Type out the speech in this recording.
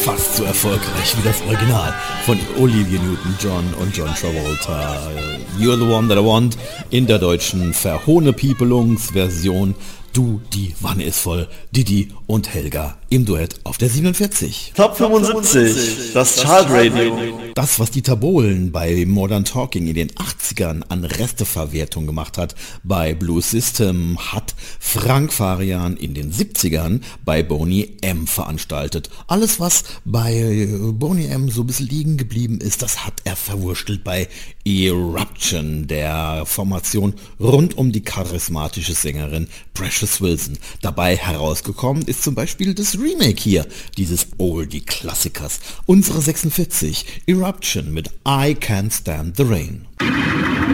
fast so erfolgreich wie das Original von Olivia Newton-John und John Travolta. You're the One That I Want in der deutschen Verhohne-Peopelungsversion. Du, die Wanne ist voll, Didi und Helga im Duett auf der 47. Top 75, das Chartradio. Das, was Dieter Bohlen bei Modern Talking in den 80ern an Resteverwertung gemacht hat, bei Blue System, hat Frank Farian in den 70ern bei Boney M veranstaltet. Alles, was bei Boney M so ein bisschen liegen geblieben ist, das hat er verwurstelt bei Eruption, der Formation rund um die charismatische Sängerin Precious Wilson. Dabei herausgekommen ist zum Beispiel das Remake hier, dieses Oldie-Klassikers. Unsere 46, Eruption mit I Can't Stand the Rain.